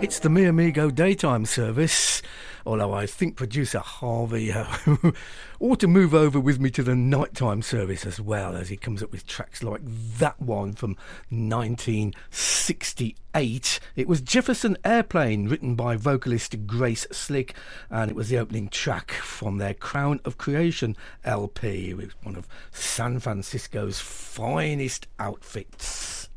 It's the Me Amigo daytime service, although I think producer Harvey ought to move over with me to the nighttime service as well, as he comes up with tracks like that one from 1968. It was Jefferson Airplane, written by vocalist Grace Slick, and it was the opening track from their Crown of Creation LP. It was one of San Francisco's finest outfits.